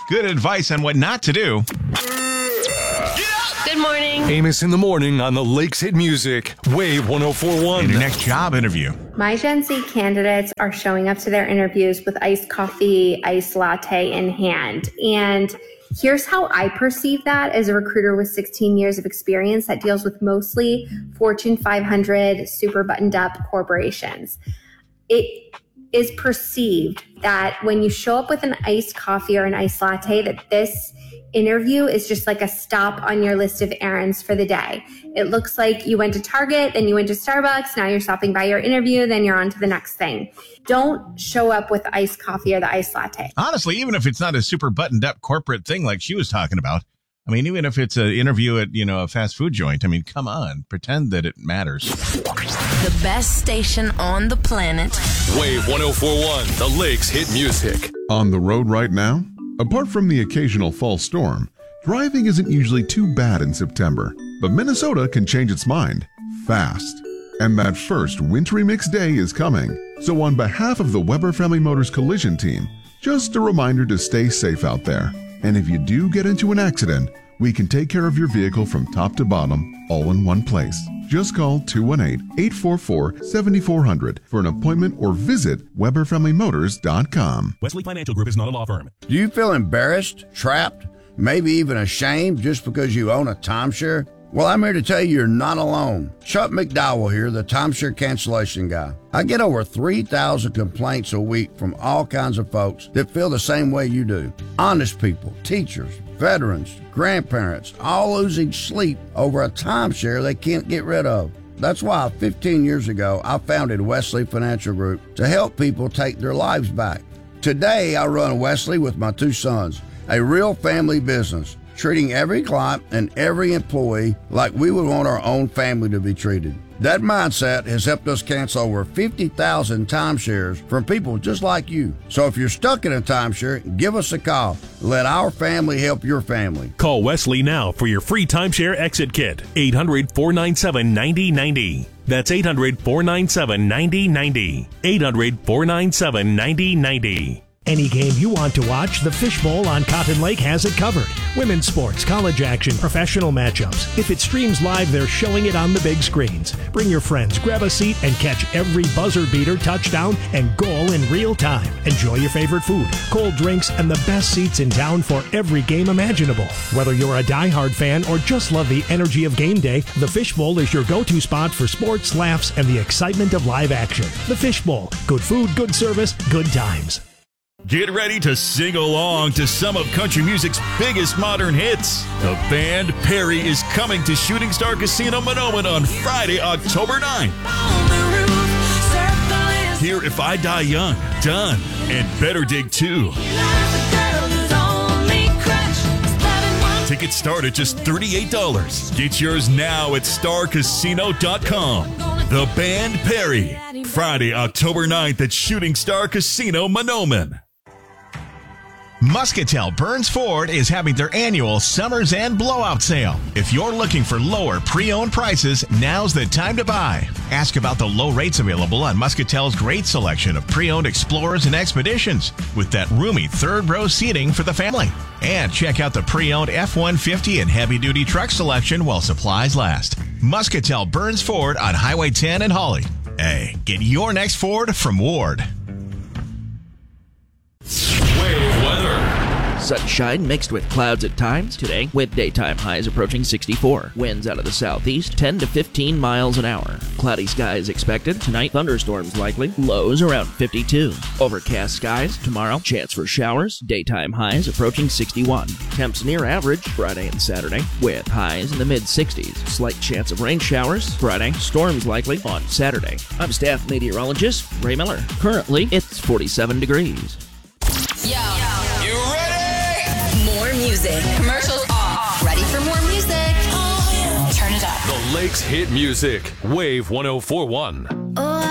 good advice on what not to do. Good morning. Amos in the morning on the Lakes Hit Music, Wave 104.1. In your next job interview. My Gen Z candidates are showing up to their interviews with iced coffee, iced latte in hand. And here's how I perceive that as a recruiter with 16 years of experience that deals with mostly Fortune 500 super buttoned up corporations. It is perceived that when you show up with an iced coffee or an iced latte, that this interview is just like a stop on your list of errands for the day. It looks like you went to Target, then you went to Starbucks, now you're stopping by your interview, then you're on to the next thing. Don't show up with the iced coffee or the iced latte. Honestly, even if it's not a super buttoned up corporate thing like she was talking about, I mean, even if it's an interview at, a fast food joint, I mean, come on, pretend that it matters. The best station on the planet. Wave 104.1, the Lakes Hit Music. On the road right now? Apart from the occasional fall storm, driving isn't usually too bad in September, but Minnesota can change its mind fast. And that first wintry mix day is coming. So on behalf of the Weber Family Motors Collision Team, just a reminder to stay safe out there. And if you do get into an accident, we can take care of your vehicle from top to bottom, all in one place. Just call 218-844-7400 for an appointment or visit WeberFamilyMotors.com. Wesley Financial Group is not a law firm. Do you feel embarrassed, trapped, maybe even ashamed just because you own a timeshare? Well, I'm here to tell you you're not alone. Chuck McDowell here, the timeshare cancellation guy. I get over 3,000 complaints a week from all kinds of folks that feel the same way you do. Honest people, teachers, veterans, grandparents, all losing sleep over a timeshare they can't get rid of. That's why 15 years ago, I founded Wesley Financial Group to help people take their lives back. Today, I run Wesley with my two sons, a real family business, treating every client and every employee like we would want our own family to be treated. That mindset has helped us cancel over 50,000 timeshares from people just like you. So if you're stuck in a timeshare, give us a call. Let our family help your family. Call Wesley now for your free timeshare exit kit. 800-497-9090. That's 800-497-9090. 800-497-9090. Any game you want to watch, the Fishbowl on Cotton Lake has it covered. Women's sports, college action, professional matchups. If it streams live, they're showing it on the big screens. Bring your friends, grab a seat, and catch every buzzer beater, touchdown, and goal in real time. Enjoy your favorite food, cold drinks, and the best seats in town for every game imaginable. Whether you're a diehard fan or just love the energy of game day, the Fishbowl is your go-to spot for sports, laughs, and the excitement of live action. The Fishbowl. Good food, good service, good times. Get ready to sing along to some of country music's biggest modern hits. The band Perry is coming to Shooting Star Casino Monoman on Friday, October 9th. Hear If I Die Young, Done, and Better Dig 2. Tickets start at just $38. Get yours now at starcasino.com. The band Perry, Friday, October 9th at Shooting Star Casino Monoman. Muscatel Burns Ford is having their annual Summer's End Blowout Sale. If you're looking for lower pre-owned prices, now's the time to buy. Ask about the low rates available on Muscatel's great selection of pre-owned Explorers and Expeditions with that roomy third-row seating for the family. And check out the pre-owned F-150 and heavy-duty truck selection while supplies last. Muscatel Burns Ford on Highway 10 in Hawley. Hey, get your next Ford from Ward. Wave weather. Sunshine mixed with clouds at times today, with daytime highs approaching 64. Winds out of the southeast, 10 to 15 miles an hour. Cloudy skies expected. Tonight, thunderstorms likely. Lows around 52. Overcast skies tomorrow. Chance for showers. Daytime highs approaching 61. Temps near average Friday and Saturday, with highs in the mid-60s. Slight chance of rain showers Friday. Storms likely on Saturday. I'm staff meteorologist Ray Miller. Currently, it's 47 degrees. Yo. You ready? More music. Commercials off. Ready for more music? Turn it up. The Lakes Hit Music, Wave 104.1.